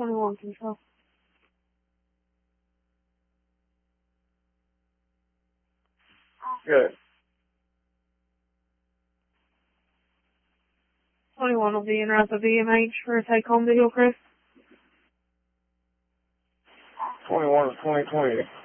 21 control. Good. 21 will be en route to BMH for a take-home video, Chris. 21 is 2020.